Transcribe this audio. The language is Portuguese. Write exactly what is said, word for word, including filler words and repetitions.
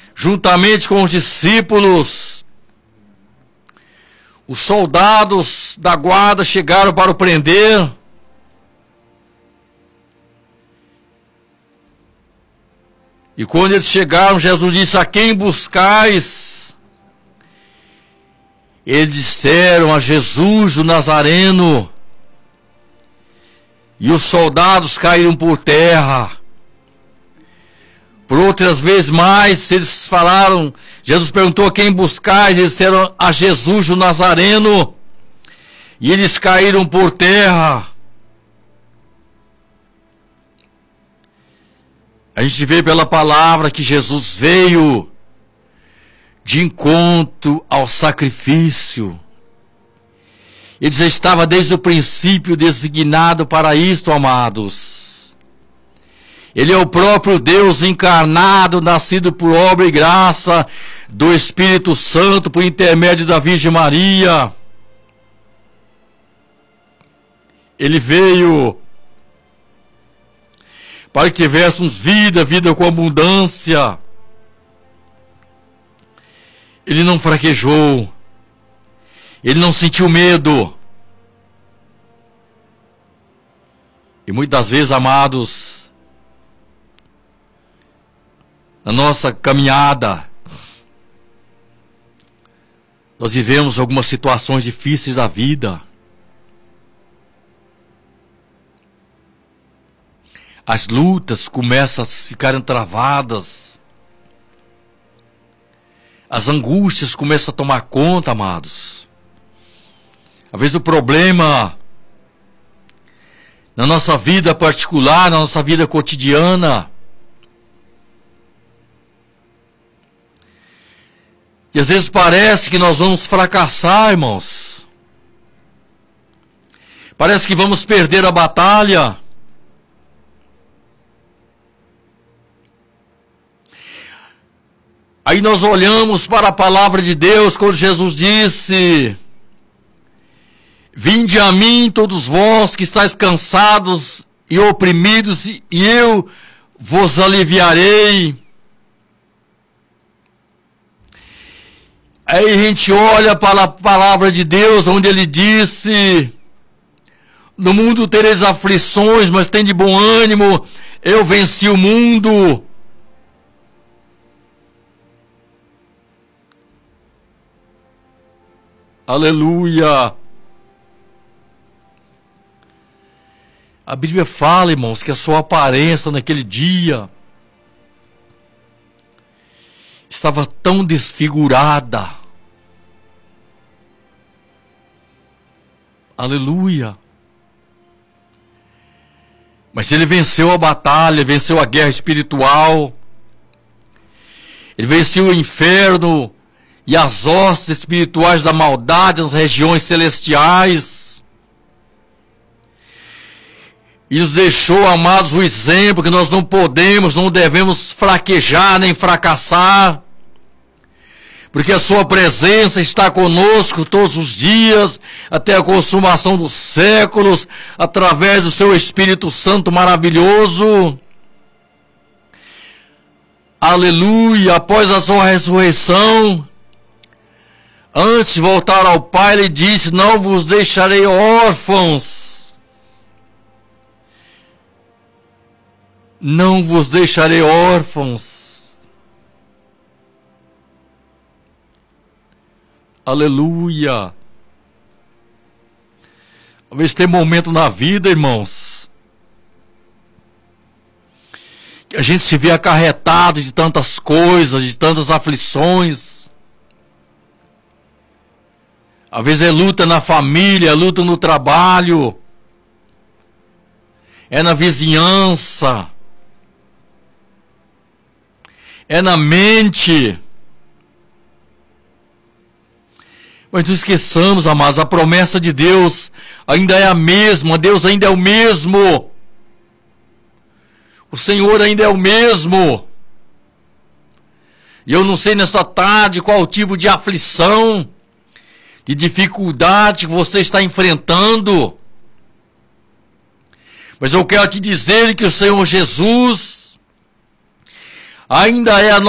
juntamente com os discípulos, os soldados da guarda chegaram para o prender. E quando eles chegaram, Jesus disse: a quem buscais? Eles disseram: a Jesus o Nazareno. E os soldados caíram por terra. Por outras vezes mais, eles falaram, Jesus perguntou: a quem buscais? Eles disseram: a Jesus o Nazareno. E eles caíram por terra. A gente vê pela palavra que Jesus veio de encontro ao sacrifício. Ele já estava desde o princípio designado para isto, amados. Ele é o próprio Deus encarnado, nascido por obra e graça do Espírito Santo, por intermédio da Virgem Maria. Ele veio para que tivéssemos vida, vida com abundância. Ele não fraquejou. Ele não sentiu medo. E muitas vezes, amados, na nossa caminhada, nós vivemos algumas situações difíceis da vida. As lutas começam a ficarem travadas. As angústias começam a tomar conta, amados. Às vezes o problema na nossa vida particular, na nossa vida cotidiana. E às vezes parece que nós vamos fracassar, irmãos. Parece que vamos perder a batalha. Aí nós olhamos para a palavra de Deus, quando Jesus disse: vinde a mim todos vós que estáis cansados e oprimidos, e eu vos aliviarei. Aí a gente olha para a palavra de Deus, onde ele disse: no mundo tereis aflições, mas tem de bom ânimo, eu venci o mundo. Aleluia! A Bíblia fala, irmãos, que a sua aparência naquele dia estava tão desfigurada. Aleluia! Mas ele venceu a batalha, venceu a guerra espiritual. Ele venceu o inferno e as hostes espirituais da maldade nas regiões celestiais. E nos deixou, amados, o exemplo que nós não podemos, não devemos fraquejar nem fracassar. Porque a sua presença está conosco todos os dias, até a consumação dos séculos, através do seu Espírito Santo maravilhoso. Aleluia! Após a sua ressurreição, antes de voltar ao Pai, ele disse: não vos deixarei órfãos. Não vos deixarei órfãos. Aleluia. Talvez tenha momento na vida, irmãos, que a gente se vê acarretado de tantas coisas, de tantas aflições. Às vezes é luta na família, é luta no trabalho, é na vizinhança, é na mente. Mas não esqueçamos, amados, a promessa de Deus ainda é a mesma, Deus ainda é o mesmo. O Senhor ainda é o mesmo. E eu não sei nesta tarde qual tipo de aflição, de dificuldade que você está enfrentando. Mas eu quero te dizer que o Senhor Jesus ainda é a